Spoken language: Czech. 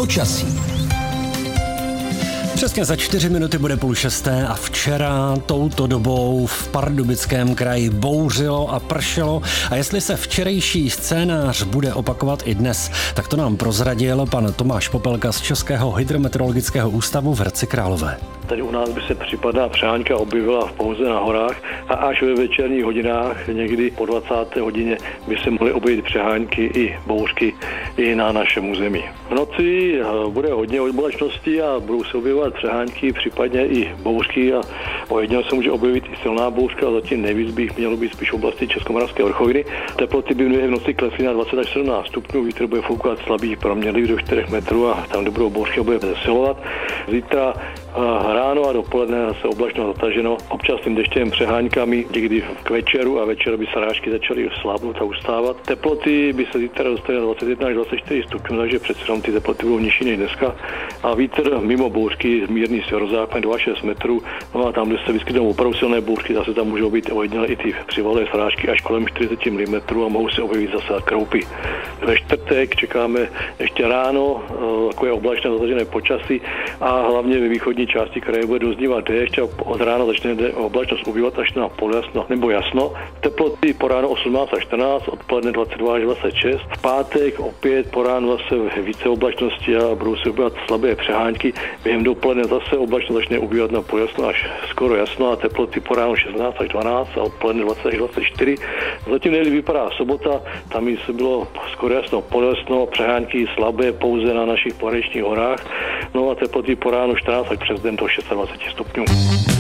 Počasí. Přesně za 4 minuty bude 5:30 a včera touto dobou v Pardubickém kraji bouřilo a pršelo a jestli se včerejší scénář bude opakovat i dnes, tak to nám prozradil pan Tomáš Popelka z Českého hydrometeorologického ústavu v Hradci Králové. Tady u nás by se případná přehánka objevila pouze na horách a až ve večerních hodinách, někdy po 20. hodině, by se mohly objevit přehánky i bouřky i na našem území. V noci bude hodně oblačností a budou se objevovat přehánky, případně i bouřky a ojediněle se může objevit i silná bouřka, a zatím nejvíc by mělo být spíš v oblasti Českomoravské vrchoviny. Teploty by v noci klesly na 20 až 17 stupňů, vítr bude foukat slabý, proměnlivý do 4 metrů a tam, kde budou bouřky, bude zesilovat. Zítra ráno a dopoledne se oblačno zataženo občasným deštěm, přeháňkami, někdy k večeru a večer by srážky začaly slábnout a ustávat. Teploty by se zítra dostaly na 21 až 24 stupňů, takže přece jenom ty teploty budou nižší než dneska. A vítr mimo bouřky mírný severozápad 2 až 6 metrů. No a tam, kde se vyskytnou opravdu silné bouřky, zase tam můžou být ojediněle i ty přivalé srážky až kolem 40 mm a mohou se objevit zase kroupy. Ve čtvrtek čekáme ještě ráno takové oblačné zatažené počasí a hlavně ve východní části kraje bude doznívat déšť a od rána začne oblačnost ubývat až na poljasno nebo jasno. Teploty po ráno 18 až 14, odpoledne 22 až 26. V pátek opět po ránu zase více oblačnosti a budou se ubývat slabé přehánky. Během dopoledne zase oblačnost začne ubývat na poljasno až skoro jasno a teploty po ráno 16 až 12 a odpoledne 20 až 24. Zatím nejlíp vypadá sobota, tam se bylo skoro jasno, poljasno, přehánky slabé pouze na našich pohraničních horách. No a teploty po ránu 14 až přes den do 26 stupňů.